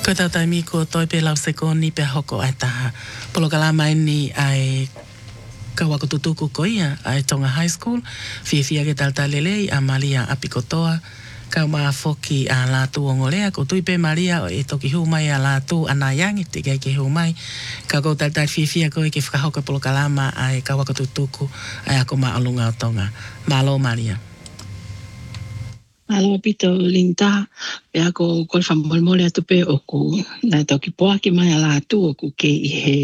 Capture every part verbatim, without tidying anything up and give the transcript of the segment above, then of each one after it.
Ko tau taimi ko toi pe lau se ko ni pe hoko ai taha. Polo kala mai ni ai kawa ko tutuku ko ia ai Tonga High School. Fia fia ke tal talelei a Maria Apikotoa. Ka maa foki a lātu o ngolea. Ko tui pe Maria o e toki humai a lātu ana yangi te kai ke humai. Ka ko tal tal fia fia ko e ke whakahoka polo kalama ai kawa ko tutuku ai ako maa alunga o Tonga. Malo Maria. Alo pito linta pe ako ko fa molmole atu pe o ku na toki poa ki mai ala tu o ku ke i he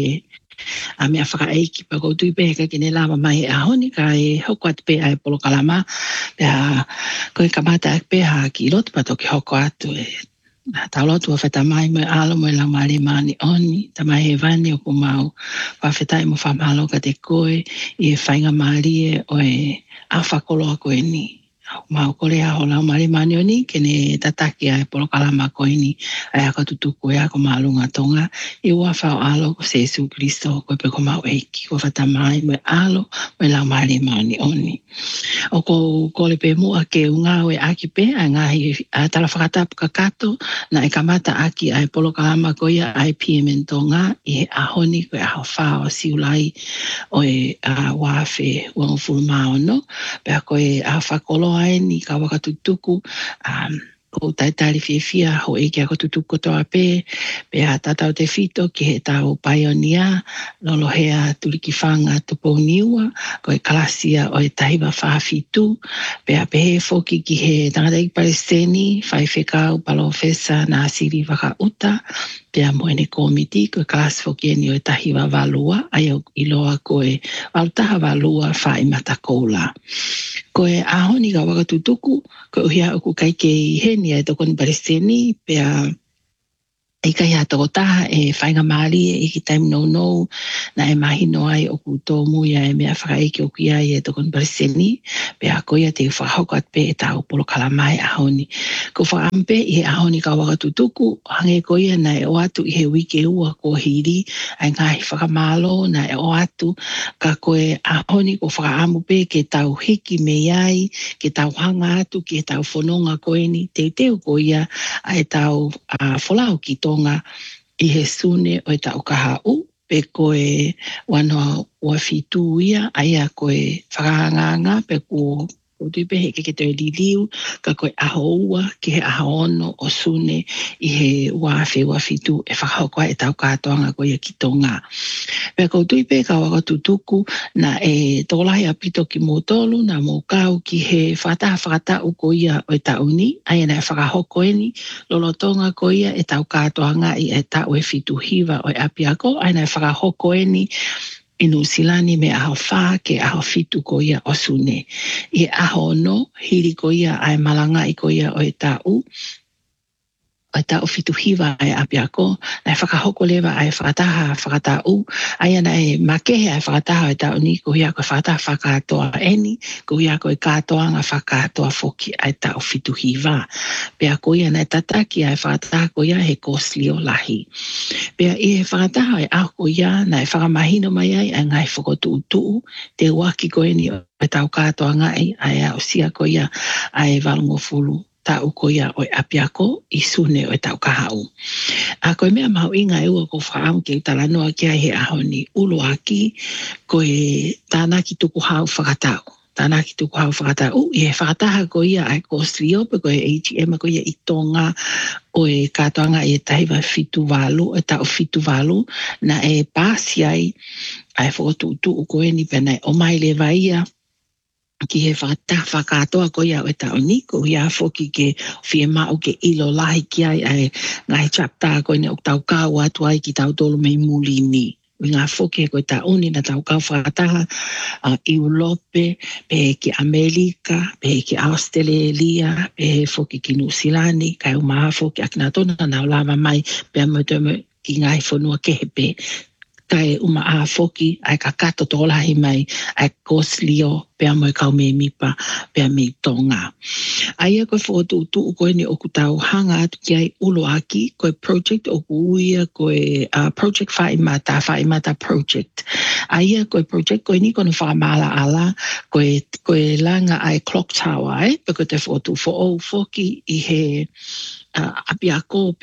a me afaka eiki pa ko tu pe ka kine lava mai a honi ka e hoko atu pe ai polo kalama pe a ko e kamata pe ha ki lot pa toki hoko atu e na taulo tu feta mai me alo mo la mali mani oni tamai e vani o ku mau fa feta mo fa malo ka te koe i fainga mali o e afakolo ko e ni mau kore a hola mari mani oni kene tataki ai polo kalama ko ini ai aka tutuku e ako malunga Tonga i ua whao alo ko Jesu Kristo ko pe ko mau eiki ko whata mai me alo me la mari mani oni o ko kore pe mua ke unga o e aki pe a ngahi a tala whakatapu kakato na e kamata aki ai polo kalama ko ia ai P M N Tonga i he ahoni ko e aho whao siulai o e a wafe wangfulu mao no pe ako e a whakolo ai ni ka waka tutuku um, ko taitari fia fia ho e kia ko tutuku toa pe pe a tatau te fito ki he tau paionia lolo hea tuliki whanga tupo niua ko e kalasia o e tahiwa whaafitu pe a pe he foki ki he tangata i Palestini whai whekau palo fesa na asiri waka uta pe a moene komiti ko e kalas foki eni o e tahiwa valua ai o iloa ko e walutaha valua wha i matakoula ko e ahoni ka waka tutuku ko uhia oku kai ke i heni ai toko ni Palestini pe a e kai ha toko taha e whainga maari e ki time no no na e mahino ai oku tō muia e mea whakaeke oku ia e toko ni Palestini pe a koia te whakahoko at pe e tau polo kalamai ahoni ko whakampe i he ahoni ka waka tutuku hange koia na e o atu i he wike ua ko hiri ai ngahi whakamalo na e o atu ka koe ahoni ko whakaamu pe ke tau hiki me iai ke tau hanga atu ke tau whanonga koe ni te teo koia ai tau uh, wholau ki Tonga i he sune o e tau kaha u pe koe wanoa ua fitu ia ai a koe whakahanganga pe ko o tui pe he ke ke te liliu ka koe aho ua ki he aho ono o sune i he wafe ua fitu e whakahokoa e tau katoanga koe ia ki Tonga. Pe ko tui pe ka waka tutuku na e tolahi apito ki motolu na mo kau ki he whataha whakatau ko ia o e tau ni ai na e whakahoko eni lolo Tonga ko ia e tau katoanga i e tau e fitu hiva o e apiako ai na e whakahoko eni inu silani me aho wha ke aho fitu ko ia o sune. I aho no hiri ko ia ai malanga i ko ia o e tau o tau fitu hiva ai apiako, na e whakahoko lewa ai whakataha whakatau, ai ana e makehe ai whakataha e tau ni, ko hia koe whakataha whakatoa eni, ko hia koe katoanga whakatoa foki ai tau fitu hiva. Pea ko ia na e tataki ai whakataha ko ia he koslio lahi. Pea i he whakataha e aho ko ia na e whakamahino mai ai ai ngai whakotu utuu, te waki ko eni o tau katoa ngai ai au sia ko ia ai valungo fulu. Tau ko ia o apiako i sune o tau kahau. A koe mea mahu inga e ua ko whaam ke utalanoa kia he aho ni ulu aki ko e tāna ki tuku hau whakatau. Tāna ki tuku hau whakatau. I he whakataha ko ia ai ko sliope ko e A T M ko ia i tonga o e katoanga i e tahiwa fitu walu, e tau fitu walu na e pāsi ai ai whakotu utu ko e ni pena o mai le vaia ki he whakata whakatoa ko ia o e tau ni, ko ia whoki ke whie mau ke ilo lahi ki ai ai ngai chapta ko ine o tau kau atu ai ki tau tolu mei muli ni. Ngā whoki ko e tau ni na tau kau whakataha uh, i Ulope, pe ki Amerika, pe ki Australia, pe whoki ki Nusilani, kai umaha whoki akina tona na o lava mai pe a motomo ki ngai whanua kehepe. Kai uma a foki ai ka kato tolahi mai ai koslio pe mo ka me mipa pe me tonga ai ko foto tu ko ni o kutau hanga atu ki ai ulo aki ko project o kuia ko uh, project fa imata fa imata project ai ko project ko ni ko no fa mala ala ko ko langa ai clock tower ai pe ko te foto fo o foki i he uh, apiako pe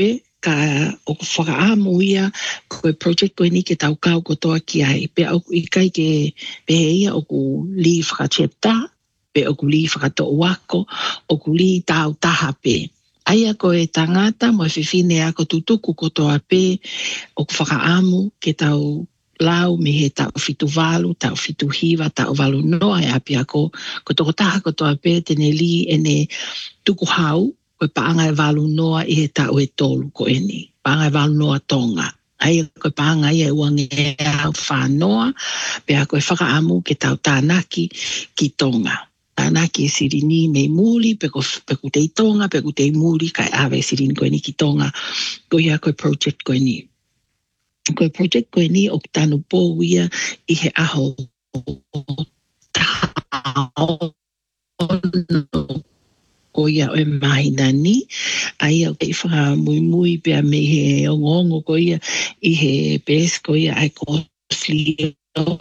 ka o ku whakaamu ia koe project koe ni ke tau kau kotoa ki ai. Pe au i kai ke pehe ia o ku li whakachepta, pe o ku li whakato wako, o ku li tau taha pe. Aia koe tangata mo e whiwhine ako tutuku kotoa pe o ku whakaamu ke tau lau me he tau fitu walu, tau fitu hiwa, tau walu noa e api ako. Ko toko taha kotoa pe tene li ene tuku hau, koe paanga e walu noa i he tau e tolu ko eni. Paanga e walu noa tonga. Aia koe paanga ia e wange au whanoa, pe a koe whakaamu ke tau tānaki ki tonga. Tānaki e sirini nei muli, pe ko te tonga, pe ko te muli, kai awe sirini koe ni ki tonga. Ko ia koe project koe ni. Koe project koe ni o tanu pō ia i he aho tāo ko ia o e mahina ni. Aia o te whaka mui mui pia me he ongongo ko ia i he bes ko ia ai kosli o.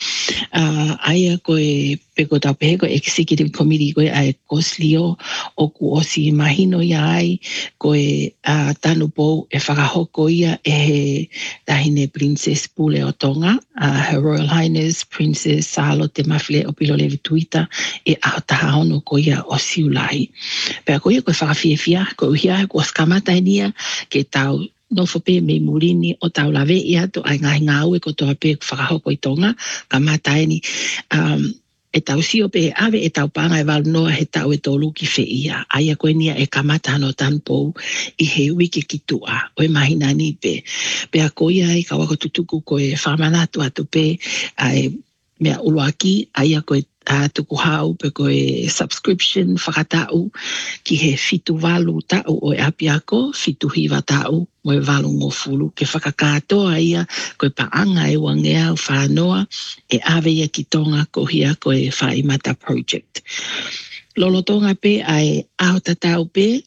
Uh, aia koe peko tau pehe koe executive committee koe ai koslio o ku osi mahino ia ai koe uh, tanu pou e whakahoko ia e he tahine Princess Pule o Tonga, uh, Her Royal Highness Princess Charlotte Mafile o Pilolevi Tuita e aho taha hono ko ia o siulai. Pea ko ia koe whakawhiawhia koe uhia ko skamata nia ke tau no fope me murini o tau lawe i ato ai ngahi ngau e ko toa pe whakahoko i Tonga ka matai ni um, e tau sio pe ave e tau panga e walu noa he tau e tolu ki whi ia aia koe nia e kamata no tanpou i he wiki ki tua o e mahina ni pe pe a koe ai ka wako tutuku koe whamanatu atu pe ai mea uloaki aia koe a tuku hau pe koe subscription whakatau ki he fitu walu tau o e api ako, fitu hiwa tau mo e walu ngofulu ke whakakatoa ia koe paanga e wangea o whanoa e awe ia ki tonga ko hia koe whaimata project. Lolotonga pe ai aho tatau pe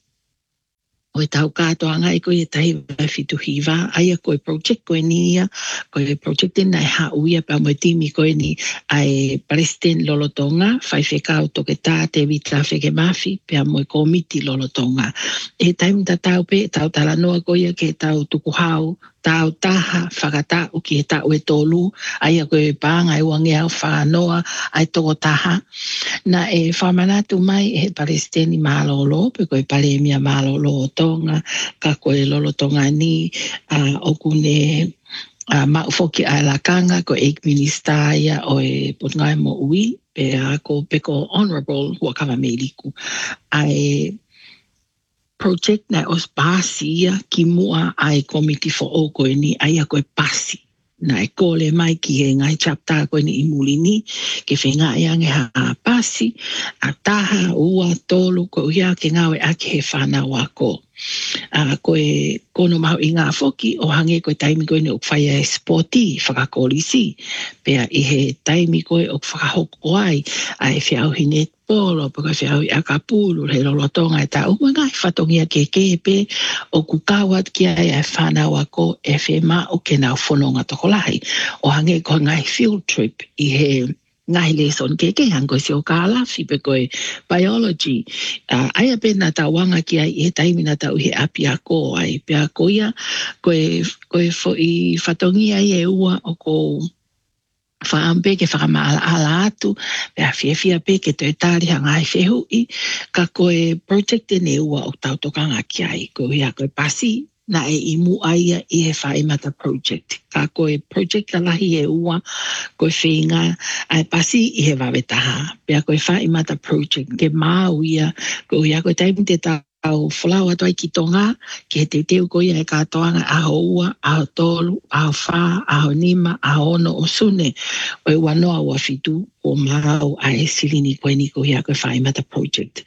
o e tau katoa ngai koe e tahi vai fitu hiwa, aia koe project koe ni ia, koe project e nai hau ia pa mo e timi koe ni ai Palestine Lolotonga, whai whekau toke tā te vitra wheke mafi, pe a mo e komiti Lolotonga. E taim tatau pe, tau tala noa koe ia ke tau tuku hau, tau taha whakatau ki he tau e tolu, aia koe pānga e wangea o whanoa ai toko taha. Na e whamanatu mai e he Palestini mālolo, pe koe palemia mālolo o Tonga, ka koe Lolotonga ni, uh, o kune uh, maufoki a lakanga, ko eik minista ia o e putungai mo ui, pe a ko peko honorable huakawa meliku. Ai project na os pasi ia ki mua ai komiti fo o koe ni aia koe pasi. Na e kole mai ki he ngai chapta koe ni imuli ni ke whenga iange ha pasi a taha ua tolu ko ia ke ngawe ake he whana wako. Uh, koe kono mahu i ngā foki o hange koe taimi koe ni o kwhaia e sporti whakakolisi. Pea i he taimi koe o whakahoko ai a e whiau hi netball o koe whiau i akapulu he Lolotonga e ta o mga i whatongia ke kepe o kukawat ki ai e whanau ako e whema o ke nau whanonga tokolahi. O hange koe ngai field trip i he ngai lesson ke ke hango si o kālafi pe koe biology. Uh, aia pe na ta wanga ki ai e taimi na tau he api ako ai pe a koia koe, koe fo i whatongi ai e ua o ko whaampe ke whakamaala ala atu pe a whiawhia pe ke te tāri hangai whehui ka koe project e ne ua o tau tokanga ki ai koe hia koe pasi na e imu aia i he whaimata project. Ka koe project alahi e ua, koe whinga, ai pasi i he wawetaha. Pea koe whaimata project, ke mau ia, koe ia koe taimi te tau whalau atu ai ki Tonga, ke he te teu koe ia e katoanga aho ua, aho tolu, aho wha, aho nima, aho ono o sune, o e wanoa ua fitu, o mau ai silini koe ni koe ia koe whaimata project.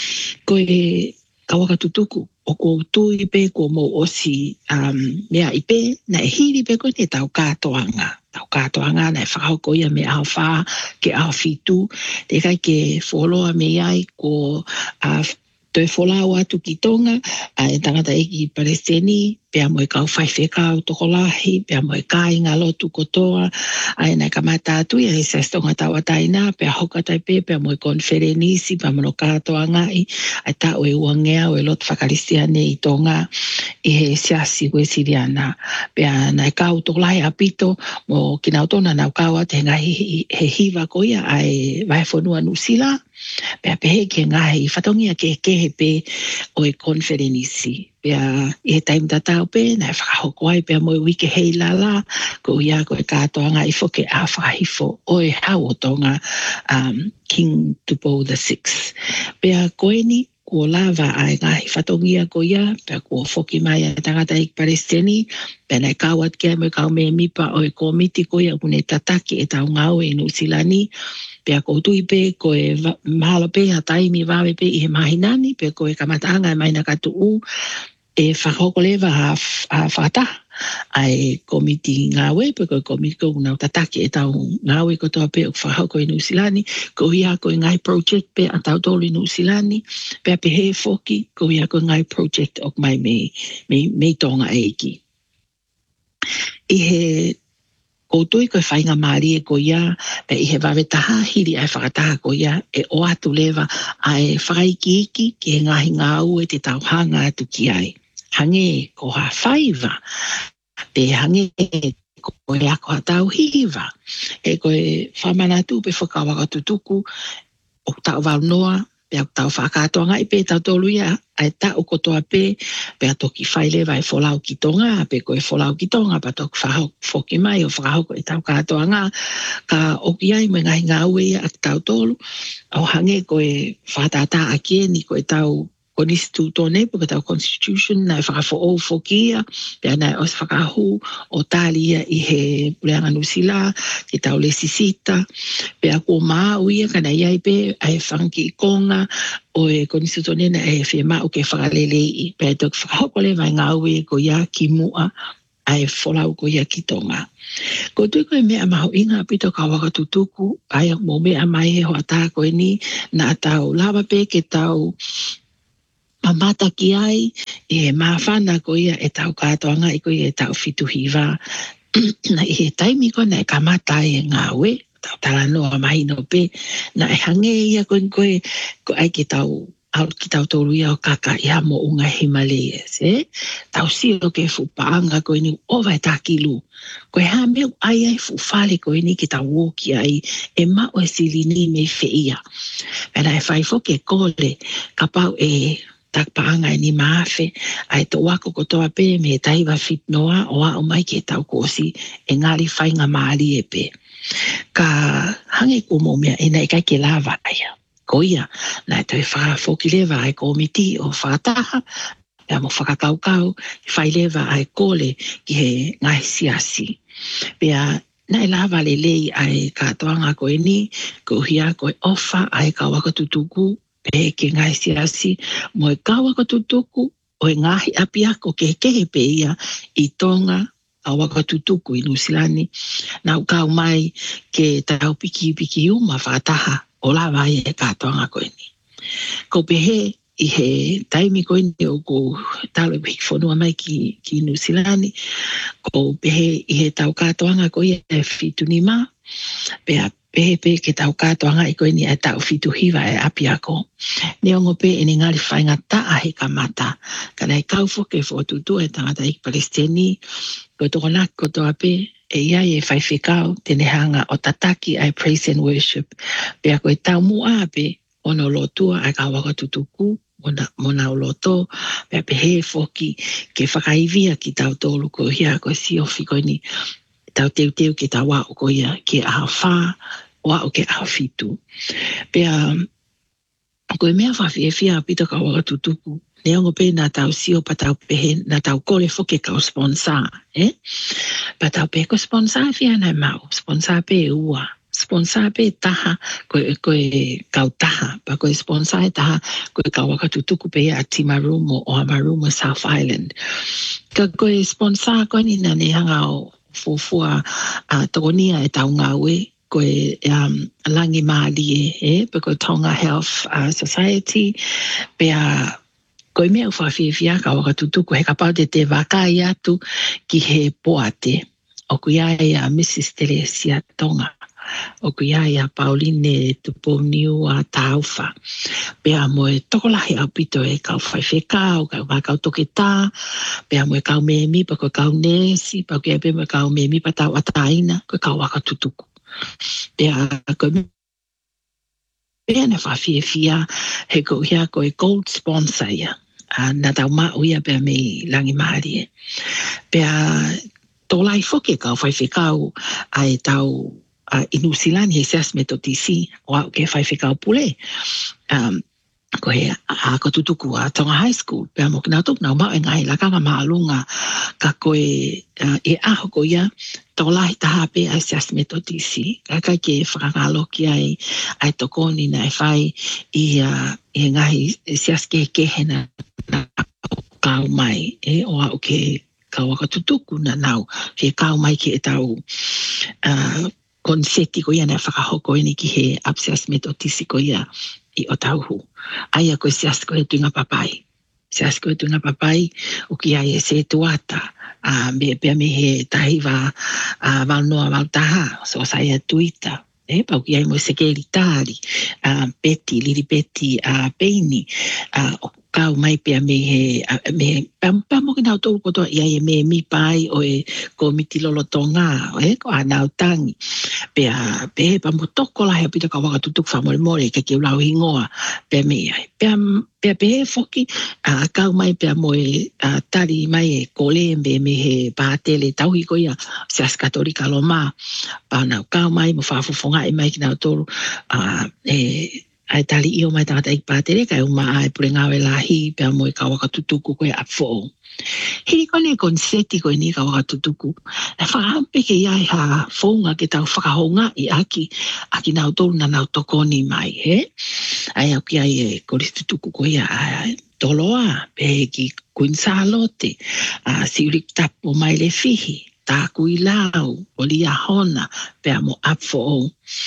Koe kawaka tutuku, o ko tui pe ko mo osi um, mea i pe, na e hiri pe ko ne tau kātoanga. Tau kātoanga na e whakahoko ia me aho wha, ke aho fitu, te kai ke wholoa me ai ko uh, toi wholau atu ki Tonga, uh, e tangata e ki Palestini, pea mo e kau whai whekau toko lahi, pea mo e kai ngā lotu kotoa, ai nei ka mata atu, ia e sestonga tau ataina, pea hoka tai pe, pea mo e konferenisi, pea mono kātoa ngai, ai tau e uangea o e lot whakarisia ne i Tonga, i he siasi koe siriana. Pea nai kau tō lai apito mo kina otona nau kaua te ngai he hiva koia ai vai whanua nusila. Pea pehe ke ngahi whatongia ke kehe pe o e konferenisi. Pea i he taim tatau pe, nai whakahoko ai pea mo e wike hei lala, ko ia ko e kātoanga i foke a whakahifo o e hau o tonga um, King Tupo the Sixth. Pea koe ni, ko lava ai ngahi whatongia ko ia, pea ko foki mai a tangata i Palestini, pea nai kawat kia me kau me mipa o e komiti ko ia kune tataki e tau ngau e nusilani, pea ko tui pe ko e mahala pe ha taimi wawe pe i he mahinani, pea ko e kamatanga e maina katu u, e whakahoko lewa ha, ha whataha. Ai komiti ngawe, pe ko komiti ko ngau tataki e tau ngawe ko toa pe o whahauko i Nusilani, ko hia ko ngai project pe a tau tolu i Nusilani, pe a pe he foki, ko hia ko ngai project o mai me, me, me tonga eiki. I he koutou ko whainga maari e ko ia, pe i he wawe taha hiri ai whakataha ko ia, e o atu lewa ai whakaiki iki ki he ngahi ngau e te tau hanga atu ki ai. Hange ko ha whaiva, pe hange ko e ako ha tau hiva, e ko e whamanatu pe whakawaka tutuku, o tau waunoa, pe au tau whakatoa ngai pe tau tolu ia, ai tau kotoa pe, pe a toki whaile vai wholau ki tonga, pe ko e wholau ki tonga, pa toki whahau whoki mai, o whakahoko e tau katoa ngā, ka oki ai me ngai ngā ue ia at tau tolu, au hange ko e whatata a kieni, ko e tau konisitu tōne, puka tau constitution, nai whakafo o whokia, pia nai os whakahu, o tāli ia i he puleanga nusila, ki tau le sisita, pia ko maa uia, kana iai pe, ai whanki i konga, o e konisitu tōne na e whia o ke whakalelei, pia tok whakahokole vai ngā ue ko ia ki mua, ai wholau ko ia ki tonga. Ko tui koe mea maho inga pito ka waka tutuku, ai mo mea mai he hoa tā koe ni, na tau lava pe ke tau mamata ki ai, i he mawhana ko ia e tau kātoanga i ko ia e tau fituhiwa. Na i he taimi ko na e kamata e ngā ue, tau tala noa mahino pe, na e hange ia koe koe, ko ai ki tau, au ki tau tolu ia o kaka ia mo unga Himalayas, eh? Tau siro ke fupaanga koe ni o vai takilu. Koe ha meu ai ai fufale koe ni ki tau woki ai, e ma o e silini me feia. Pena e whaifo ke kole, kapau e tak paanga ni maafe, ai to wako kotoa pe me taiwa fit noa o a o mai ke tau kosi e ngari whainga maali e pe. Ka hange kumo mea e nei kai ke lava aia. Ko ia, nai toi wha fokilewa ai komiti o whataha, ea mo whakakaukau, whailewa ai kole ki he ngai siasi. Pea nai lava le lei ai katoanga koe ni, ko hia koe ofa ai ka wakatutuku, pe ke ngai siasi, mo e kawa ka tutuku, o e ngahi api ako ke kehe pe ia i tonga a waka tutuku i Nusilani, nau kau mai ke tau piki piki uma whataha o lawa i e kātoanga koe ni. Ko pehe i he taimi koe ni o ko talo e piki whanua mai ki, ki Nusilani, ko pehe i he tau kātoanga koe e whituni mā, pea pehe pe ke tau kātoanga i koe ni e tau fitu hiwa e api ako. Neongo pe e ni ngari whainga taa he kamata. Kana i kaufo ke whotutu e tangata i Palestini, ko toko nak ko toa pe, e iai e whaiwhikau tene hanga o tataki ai praise and worship. Pea koe tau mua pe, ono lotua ai ka waka tutuku, mona, mona o loto, pea pehe foki ke whakaivia ki tau tolu ko hia ko si ofi koe ni, tau teu teu ke tau wao ko ia ke aha wha, wao ke aha fitu. Pea, koe mea whawhia whia pito ka waka tutuku, neongo pe na tau sio pa tau pehe, na tau kore foke ka o sponsor, eh? Pa tau pe ko sponsor whia nai mau, sponsor pe ua. Sponsor pe taha, koe, koe kau taha, pa koe sponsor taha, koe ka waka tutuku pe a Timarumo o Amarumo South Island. Ka koe sponsor koe ni na ne hanga o fufua a uh, tokonia e tau ngawe, koe um, langi maali e, eh, pe koe Tonga Health uh, Society, pe a uh, koe mea uwhawhiwhia ka waka tutuku he kapau te te wakai atu ki he poate, o kuia e a Missus Telesia Tonga. o ku ia ia Pauline tupo niu a taufa. Pea moe tokolahi au pito e kau whai whekau, kau mai kau toke tā, pea moe kau me mi pa koe kau nesi, pa koe pe moe kau me mi pa tau ataina, koe kau waka tutuku. Pea koe pea ne whawhia fia, he koe hia koe gold sponsor ia. Uh, na tau mau ia pea me langi mahari e. Pea tolai foke kau whai whekau ai tau uh, inu silani he seas me to T C o au ke whai whekau pule. Um, ko he a ko tutuku a Tonga High School pe mo kina tuk na ma ngai la ka ma lunga ka ko e uh, e a ko ia to lai ta pe a seas me to T C ka ka ke frangalo ki ai ai to koni na e fai i a e ngai seas ke ke hena na ka mai e o au ke ka waka tutuku na nau ke ka mai ke e tau uh, konseti ko ia na whakahoko e ni ki he apseas me to T C ko ia i o tauhu. Aia koe seas koe tunga papai. Seas koe tunga papai, o ki ai e se tuata. A me pia me he tahiwa a valnoa valtaha, so saia tuita. E pau ki ai mo se keri tāri, a peti, liri peti, a peini, a kau mai pia me he, me, pa mo ki nau tōru kotoa, ia e me mi pai o e komiti lolo tonga, e ko a nau tangi. Pea, pe pa mo toko lahi apita ka waka tutuk whamore more, ka ki ulau hingoa, pea me ai. Pea, pea pe he foki, a kau mai pea mo e tari mai e kolembe me he pātele tauhi ko ia, seas katorika lo mā, pa nau kau mai mo whafufonga e mai ki nau tōru, a e, ai tali io mai tangata ik pātere, kai uma ai pure ngawe lahi, pea mo e ka waka tutuku koe a fō. Hiri kone konseti koe ni ka waka tutuku, e whakampe ke iai ha fōnga ke tau whakahonga i aki, aki nau tōru na nau tokoni mai, he? Ai au ki ai e kore tutuku koe ia, ai toloa, pe ki Queen Charlotte, a siurik tapo mai le fihi, tāku i lau, o lia hona, pea mo apfo o.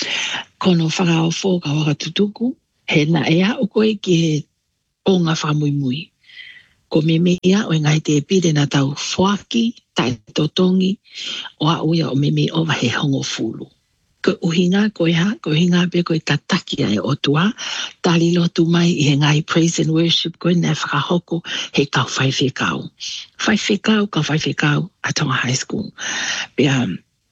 Kono whakao fō ka waka tutuku, he na ea o koe ki he onga whamui mui. Ko me mea o ngai te pire na tau whaki, tai totongi, o a uia o me me ova he hongo fulu. Ko uhinga koe ha, ko uhinga pe koe tataki ai o tua, tali lotu mai i he ngai praise and worship koe na whakahoko he kau whai whekau. Whai whekau, kau whai whekau a Tonga High School. Pea,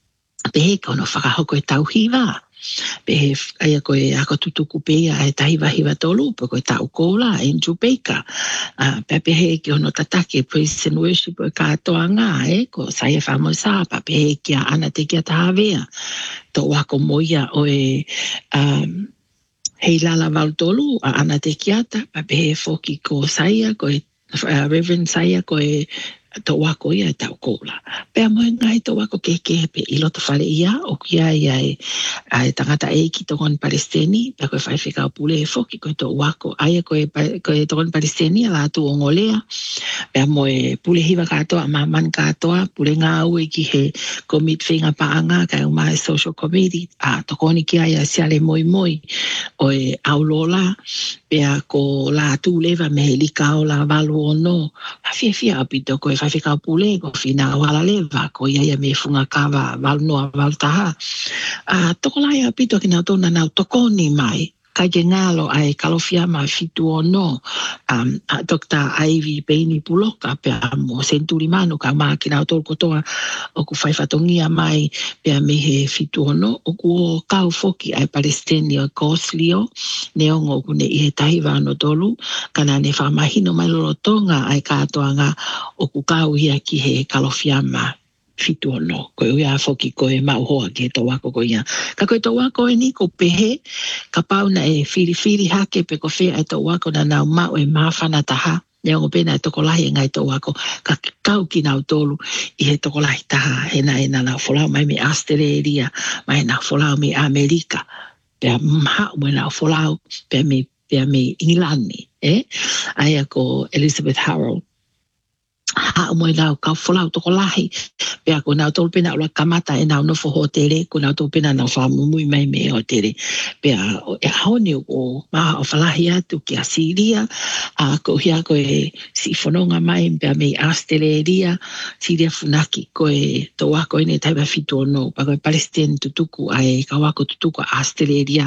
pe he kono whakahoko e tau hiwa. Pe he aia koe ako tutuku pea e tahiwa hiwa tolu, pe koe tau kola, Andrew Baker. Uh, pe pe he ki ono tatake, praise and worship o katoa ngā, e, ko saia whamo sāpa, pe he kia ana te kia tahawea. Tō wako moia o e um, hei lala wal tolu, a ana te kiata, pa pe he foki ko saia, ko e uh, Reverend saia, ko e tō wako ia e tau kola. Pea moe ngai tō wako ke ke pe i loto whare ia, o kia ia e, e tangata e ki tōkon Palestini, pea koe whai whikau pule e foki koe tō wako, aia koe, koe tōkon Palestini, ala atu o ngolea, pea moe pule hiwa katoa, maman katoa, pule ngā ue ki he komit whinga paanga, kai umai social committee, a tōkoni ki aia siale moi moi, o e aulola, pea ko la atu lewa me he lika o la walu o no, a fia fia apito koe whai whikau pule, ko whina wala lewa, ko iaia me funga kawa walu noa walu taha. A toko lai apito ki nau tōna nau tokoni mai, kai ke ngalo ai kalofia ma fitu o no, um, Doctor Ivy Baini Puloka, pea mo senturi manu ka maa ki nau tōru kotoa o ku whaifatongia mai pea me he fitu o no, o ku o kau foki ai Palestini o Koslio, ne ongo ku ne i he tahiwa no tolu, kana ne whamahino mai lolo tonga ai katoa ngā o ku kau hia ki he kalofia ma fitu ono, koe ua foki koe mauhoa ke tō wako koe ia. Ka koe tō wako e ni ko pehe, ka pau na e whiri whiri hake pe ko whea e tō wako na nau mau e mawhana taha, ne ongo pena e toko lahi e ngai tō wako, ka kau ki nau tōlu i he toko lahi taha, he na e na nau wholau mai me Australia, mai nau wholau me Amerika, pea mhau me nau wholau, pea me, pea me Ingilani, eh? Aia ko Elizabeth Harold, ha mo ina ka fola to lahi pe ko na to pena la kamata e na no fo hotele ko na to pena na fa mu mai me hotele pe e honi o ma o falahi atu ki asiria a ko hia ko e si fononga mai pe me asteleria si dia funaki ko e to wa ko ne taiba fito no pa ko palestine tutuku ai ka wa ko tutuku asteleria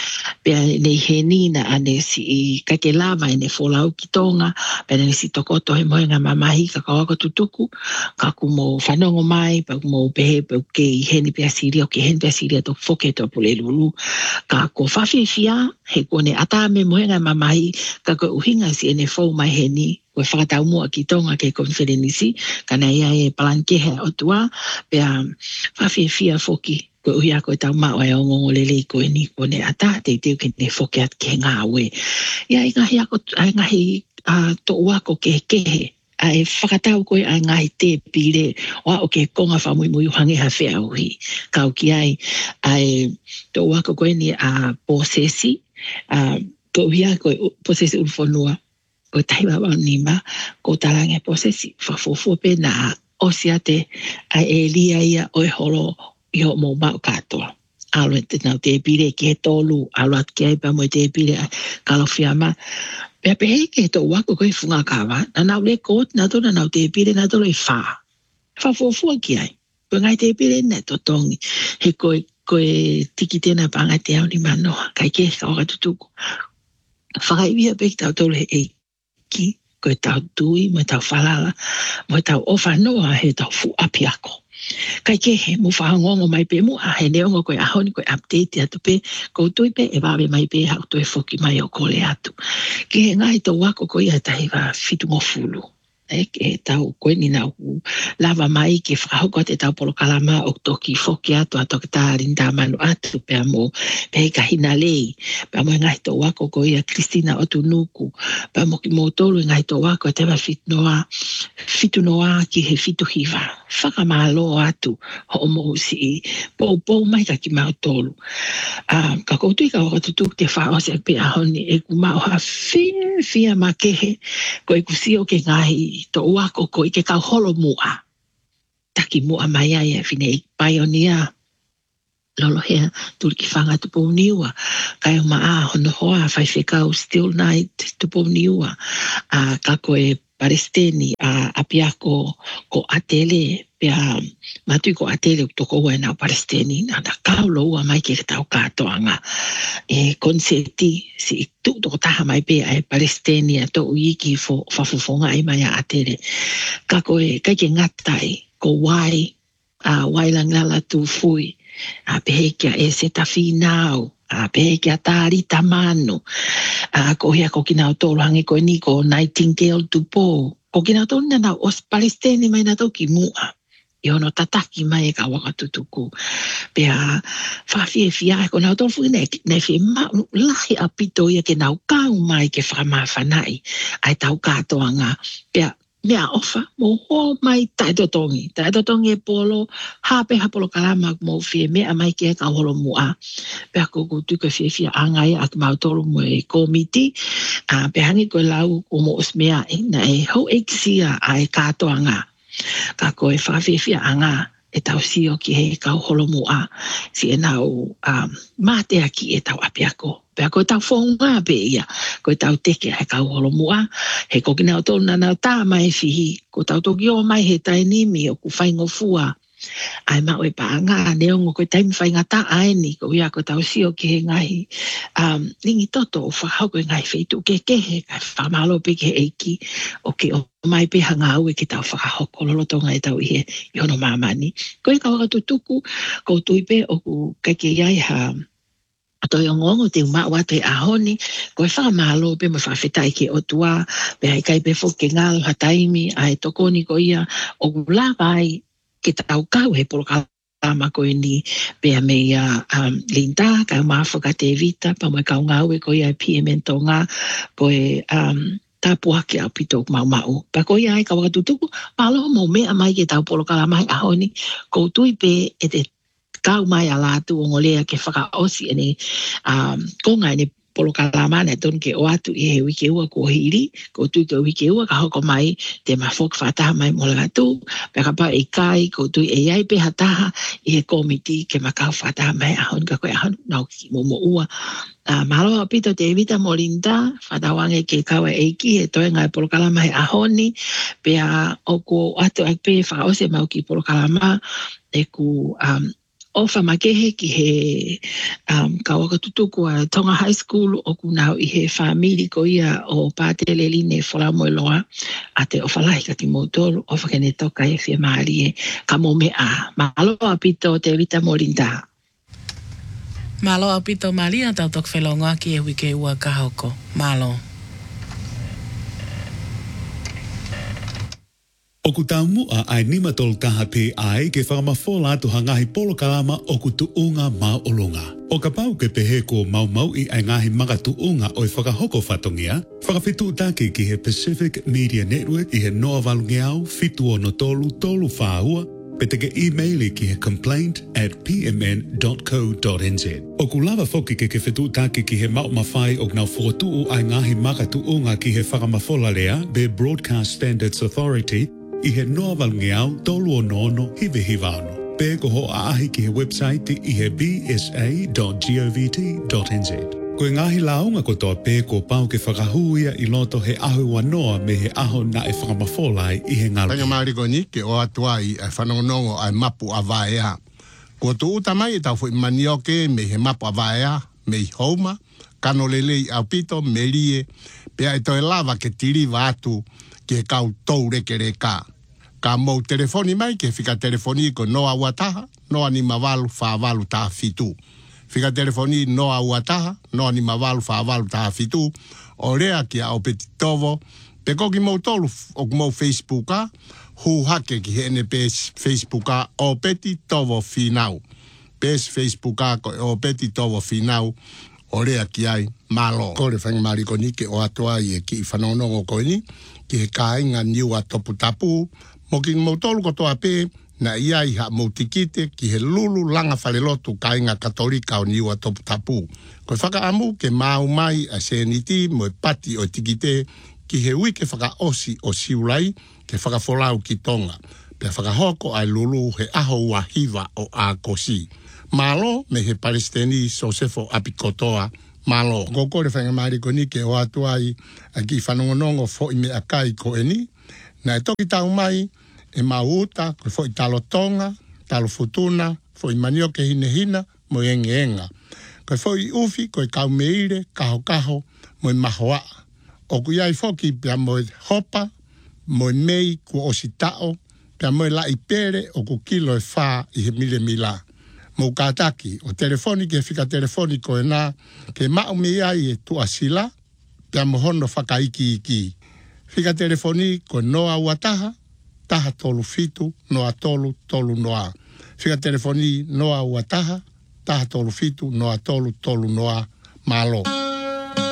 pe ne henina ane si ka ke lava ne fola o kitonga pe ne si tokoto he mo nga mamahi ka ka wa ko tutuku ka ku mo fanongo mai pa mo pe pe ke heni pe asiria ke heni pe asiria to foke to pole lulu ka ko fafi fia he ko ne ata me mo nga mamahi ka ko uhinga si ene fo mai heni ko whakatau mua ki tonga ke konferenisi kana ia e palanke he o tua pe fafi fia foki ko uhi ako tau mao e ongongo lele ko ni ko ne ata te te ke ne foke at ke ngā we ia i ngahi ako ai ngahi to wako ke kehe ai whakatau koe ai ngahi te pire o o ke konga whamui mui hange ha whea uhi kau ki ai ai to wako koe ni a posesi a ko uhi ako posesi ulfonua ko taiwa wa nima ko talange posesi whafofo pe na osiate ai e lia ia oi holo i ho mo mau katoa. Alo te nau te pire ke tolu, alo at ke aipa mo te pire kalowhiama. Pea pe hei ke to wako koe funga kawa, na nau le kot, na tona nau te pire, na tolo i wha. Wha fofua ki ai. Ko ngai te pire ne to tongi. He koe, koe tiki tena panga te au ni manoa, kai ke ka oka tutuku. Whakai wia pe ki tau tolo he e ki, koe tau tui, mo tau whalala, mo tau ofa noa he tau fu api ako. Kai ke he mo whahangongo mai pe mo a he neongo koe ahoni koe update atu pe ko tui pe e wawe mai pe hau toi foki mai o kole atu. Ke he ngai to wako koe a tahi wa fitu ngofulu. E ke tau koe ni nau lava mai ke whakahoko te tau polo kalama o toki foki atu a toki tā rinda manu atu pe mo pe ka hina lei. Pe mo ngai to wako koe a Kristina Otu Nuku. Pe mo ki mo tolu ngai to wako te wa fitu noa fitu noa ki he fitu hiva. Whakamalo atu ho mo si po po mai ka ki mau tolu. Uh, ka koutui ka wakatutuk te whaose pe ahoni e ku mau ha fia fia ma kehe ko e kusio ke ngahi to wako ko i ke kau holo mua. Taki mua mai ai e fine i paionia. Lolo hea tuli ki whanga tupo niua. Kai o maa hono hoa whai whekau still night tupo niua. Uh, ka koe Palestini a uh, apiako ko atele pia matui ko atele toko ua nau Palestini na da kau loua mai ke tau katoanga e konseti si tu toko taha mai pe ai Palestini a to uiki fo fafufonga ai mai a atele ka koe kai ke ngatai ko wai a uh, wailangala tu fui a pehekia e se tafinau a pehekia tari tamano a ko hea ko kinau tolu hangi ko ni ko Nightingale tupo ko kinau tolu na os Palestini mai na toki mua i ono tataki mai e ka wakatutuku pea whawhie fia ko nau tolu fui ne ne fi mau lahi apito ia ke nau kau mai ke whamawhanai ai tau katoanga pea mea ofa mo ho mai taitotongi taitotongi e polo hape hapolo kalama mo fie mea mai ke ka holo mua pe ko ko tu ke fie fie angai at mau tolo mo e komiti a pe hangi ko lau o mo osmea e na e ho exia ai katoanga ka ko e fa fie fie anga e tau sio ki he ka holo mua si e nau um, mate aki e tau apiako pe ko tau fonga pe ia ko tau teke he ka holo mua he ko kina o na na ta mai fihi ko tau toki o mai he tai nimi o ku whaingo fua ai mau e paanga neongo ko taimi whainga ta aeni ko ia ko tau sio ki he ngahi um, lingi toto o whahau ko ngahi whaitu ke kehe kai whamalo pe ke eiki o ke o mai pe hanga au e ke tau whakahoko lolotonga e tau ihe i ono mamani ko e ka wakatutuku ko tuipe o ku kake iai ha Ato yo ngongo te uma watu e ahoni, ko e whakamalo pe mo whawhetai ke otua, pe hai kai pe whoke ngalo hataimi, a e tokoni ko ia, o kula vai ke tau kau he polo kalama ko ni, pe a mea um, linda, kai mawhaka te vita, pa mo e kau ngau e ko ia e piemento ngā, ko e um, tapua ke apito mau mau. Pa ko ia e ka wakatutuku, palo mo mea mai ke tau polo kalama he ahoni, ko tui pe e te kau mai ala tu o ngolea ke whakaosi ene um, konga ene polo kalama ne ton ke o atu i he wiki ua ko hiri, ko tui te wiki ua ka hoko mai te mafok whataha mai mo le atu, pe ka pa e kai ko tui e iai pe hataha i he komiti ke makau whataha mai ahon ka koe ahon nau ki mo mo ua. Uh, mahalo a pito te evita mo linda, whatawange ke kawa eiki he toe ngai polo kalama he ahoni, pe a o ko atu ak pe whakaose mau ki polo kalama e ku um, ofa makehe ki he um, kawaka tutuku a Tonga High School o ku nau i he whamiri ko ia o pātele line whalamo e loa a te ofa lahi ka ki motoro ofa kene toka e whia maari e ka mo me a. Mahalo a pito te evita mo linda. Malo a pito Maria tau tok whelonga ki e wike ua kahoko. Malo. O ku tau mua ai nima tol taha pe ai ke whakamafola atu hangahi polo kalama o ku tuunga mau olunga. O ka pau ke pehe ko mau mau i ai ngahi maka tuunga o i whakahoko whatongia, whakawhitu take ki he Pacific Media Network i he noa valungeau fitu o no tolu tolu whaahua, pe teke e-maili ki he complaint at p m n dot co dot n z. O ku lava foki ke ke whetu take ki he mau mawhai o ngau whotuu ai ngahi maka tuunga ki he whakamafola lea be Broadcast Standards Authority i he noa valungeau tolu o nono hive hivano. Pe ko ho a ahi ki he website i he b s a dot govt dot n z. Ko e ngahi launga ko toa pe ko pau ke whakahuia i loto he ahu wanoa me he aho na e whakamafolai i he ngalu. Panga maari ko ni ke o atua i e whanongonongo ai mapu a vaea. Ko tu uta mai e tau fo i manioke me he mapu a vaea, me i houma, kano lele i au pito, me lie, pea e toi lava ke tiri vatu ke kau tau reke reka. Ka mou telefoni mai ke fika telefoni ko noa uataha, noa ni mavalu whaavalu taha fitu. Fika telefoni noa uataha, noa ni mavalu whaavalu taha fitu, o rea ki a o peti tovo, pe koki mou tolu o mou Facebooka, hu hake ki hene pes Facebooka o peti tovo finau. Pes Facebooka ko o peti tovo finau, o rea ki ai malo. Kore whangi mariko ni ke o atua i e ki whanonongo ko ni, ki he kāinga niua topu tapu, mo ki mou tolu ko toa pe, na ia i ha mou tikite ki he lulu langa whalelotu kāinga katolika o niua topu tapu. Koe whaka amu ke mau mai a seniti mo e pati o tikite ki he wike whaka osi o siulai ke whaka folau ki tonga. Pea whaka hoko ai lulu he aho ua hiva o a kosi. Malo me he Palestini Sosefo Apikotoa malo. Kokore whanga mariko ni ke o atuai a ki whanongonongo fo i me akai ko eni. Na e toki tau mai e mauta, ko fo i talo tonga, talo futuna, fo i manioke hine hina, mo enge enga. Ko fo i ufi, ko i kau meire, kaho kaho, mo i mahoa. O ku iai foki pia mo i hopa, mo i mei ku ositao, pia mo i la i pere o ku kilo e wha i he mile mila. Mo kātaki, o telefoni ke fika telefoni ko e nā, ke mau me iai e tu asila, pia mo hono whakaiki iki. Fika telefoni ko noa uataha, taha tolu fitu, noa tolu, tolu noa. Fika telefoni noa uataha, taha tolu fitu, noa tolu, tolu noa, malo.